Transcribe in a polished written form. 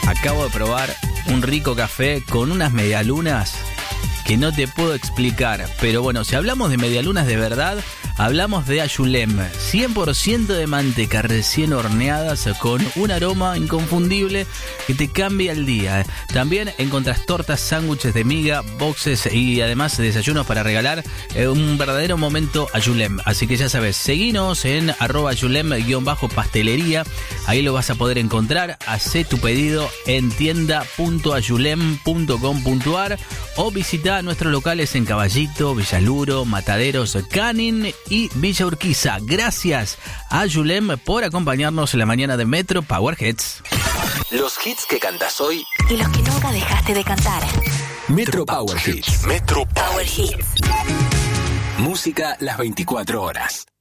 Acabo de probar un rico café con unas medialunas que no te puedo explicar. Pero bueno, si hablamos de medialunas de verdad, hablamos de Ayulem. 100% de manteca recién horneadas con un aroma inconfundible que te cambia el día. También encontrás tortas, sándwiches de miga, boxes y además desayunos para regalar. Un verdadero momento Ayulem. Así que ya sabes, seguinos en @Ayulem_pastelería. Ahí lo vas a poder encontrar. Hacé tu pedido en tienda.ayulem.com.ar o visita nuestros locales en Caballito, Villaluro, Mataderos, Canin y Villa Urquiza. Gracias a Ayulem por acompañarnos en la mañana de Metro Power Hits. Los hits que cantas hoy y los que nunca dejaste de cantar. Metro Power Hits. Metro Power Hits. Música las 24 horas.